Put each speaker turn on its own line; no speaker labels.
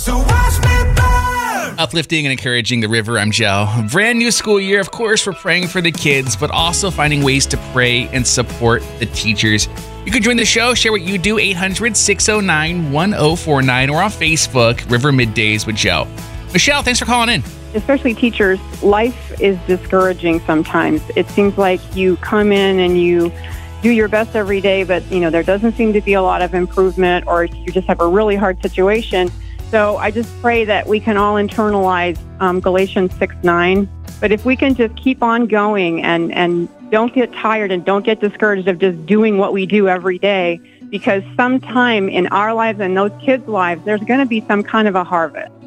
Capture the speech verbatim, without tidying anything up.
So watch me burn.
Uplifting and encouraging the river, I'm Joe. Brand new school year, of course, we're praying for the kids, but also finding ways to pray and support the teachers. You can join the show, share what you do, eight hundred, six oh nine, one oh four nine, or on Facebook, River Middays with Joe. Michelle, thanks for calling in.
Especially teachers, life is discouraging sometimes. It seems like you come in and you do your best every day, but you know there doesn't seem to be a lot of improvement, or you just have a really hard situation. So I just pray that we can all internalize um, Galatians six nine. But if we can just keep on going and, and don't get tired and don't get discouraged of just doing what we do every day, because sometime in our lives and those kids' lives, there's going to be some kind of a harvest.